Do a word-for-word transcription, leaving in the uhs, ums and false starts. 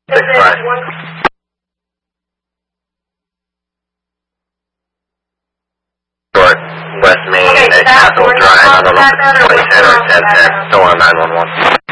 Six five. Short, West Main, Okay, at that Castle one, Drive, I don't know if contact it's that or twenty ten or what's ten ten, wrong with still on nine one one.